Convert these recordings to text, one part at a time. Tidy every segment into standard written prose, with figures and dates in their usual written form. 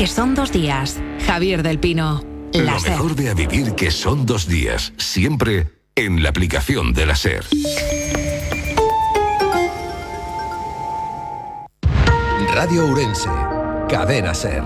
que son 2 días. Javier del Pino. Lo mejor de A Vivir que son 2 días. Siempre en la aplicación de la SER. Radio Ourense. Cadena SER.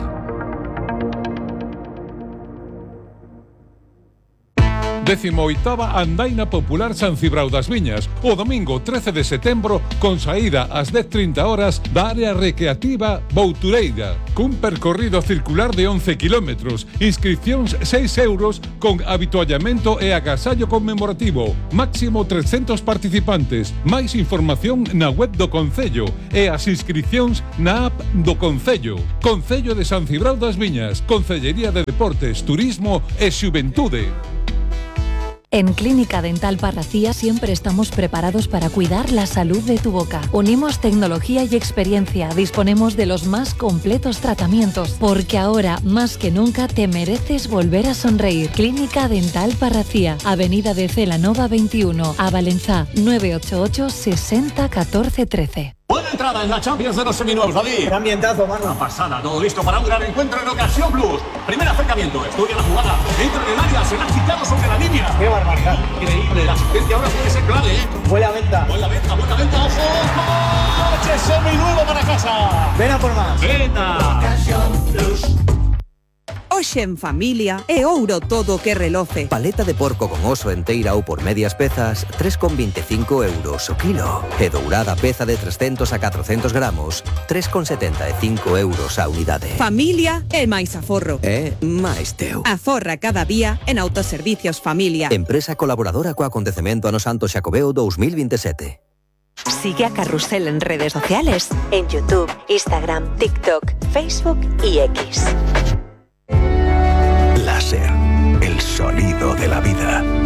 18ª Andaina Popular San Cibrao das Viñas, o domingo 13 de setembro, con saída ás 10:30 da área recreativa Boutureira, cun percorrido circular de 11 kilómetros, inscripcións 6 euros, con habituallamento e agasallo conmemorativo, máximo 300 participantes, máis información na web do Concello e as inscripcións na app do Concello. Concello de San Cibrao das Viñas, Concellería de Deportes, Turismo e Xuventude. En Clínica Dental Parracía siempre estamos preparados para cuidar la salud de tu boca. Unimos tecnología y experiencia, disponemos de los más completos tratamientos, porque ahora, más que nunca, te mereces volver a sonreír. Clínica Dental Parracía, Avenida de Celanova 21, a Valenzá, 988 60 14 13. Buena entrada en la Champions de los seminuevos, David. Qué ambientazo, mano. Una pasada, todo listo para un gran encuentro en Ocasión Plus. Primer acercamiento, estudia la jugada, entra en el área, se la ha quitado sobre la línea. Qué barbaridad. Increíble, la asistencia ahora puede ser clave, ¿eh? Huele a venta. Buena venta, ojo. ¡Coche seminuevo para casa! Ven a por más. Venta. Ocasión Plus. Hoxe en familia é ouro todo que reloce. Paleta de porco con oso enteira ou por medias pezas, 3,25 euros o kilo. E dourada peza de 300 a 400 gramos, 3,75 euros a unidade. Familia é máis aforro. É máis teu. Aforra cada día en Autoservicios Familia. Empresa colaboradora co acontecemento Ano Santo Xacobeo 2027. Sigue a Carrusel en redes sociales, en YouTube, Instagram, TikTok, Facebook y X. La SER, el sonido de la vida.